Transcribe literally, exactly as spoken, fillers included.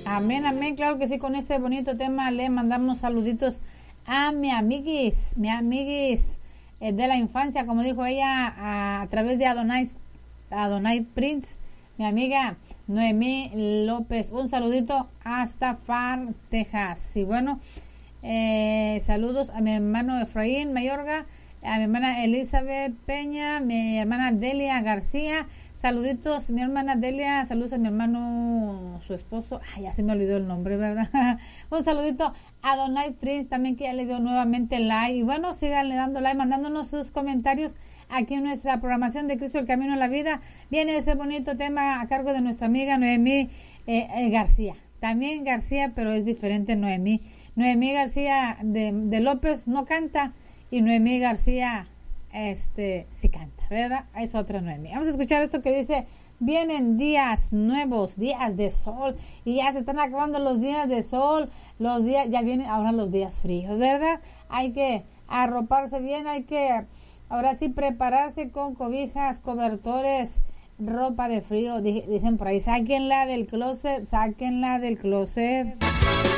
Amén, amén, claro que sí, con este bonito tema le mandamos saluditos a mi amiguis, mi amiguis eh, de la infancia, como dijo ella, a, a través de Adonai, Adonai Prince, mi amiga Noemí López. Un saludito hasta Far, Texas. Y bueno, eh, saludos a mi hermano Efraín Mayorga, a mi hermana Elizabeth Peña, mi hermana Delia García. Saluditos, mi hermana Delia, saludos a mi hermano, su esposo, ay, ya se me olvidó el nombre, ¿verdad? Un saludito a Donald Prince, también que ya le dio nuevamente like, y bueno, síganle dando like, mandándonos sus comentarios aquí en nuestra programación de Cristo el Camino a la Vida. Viene ese bonito tema a cargo de nuestra amiga Noemí eh, eh, García, también García, pero es diferente Noemí. Noemí García de, de López no canta, y Noemí García este sí canta, ¿verdad? Es otra Noemí. Vamos a escuchar esto que dice: vienen días nuevos, días de sol, y ya se están acabando los días de sol, los días, ya vienen ahora los días fríos, ¿verdad? Hay que arroparse bien, hay que ahora sí prepararse con cobijas, cobertores, ropa de frío, dicen por ahí, sáquenla del closet, sáquenla del closet.